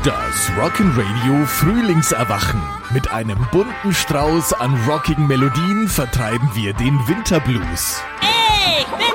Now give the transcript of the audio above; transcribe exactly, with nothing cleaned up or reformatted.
Das Rockin' Frühlingserwachen. Mit einem bunten Strauß an rockigen Melodien vertreiben wir den Winterblues. Ich bin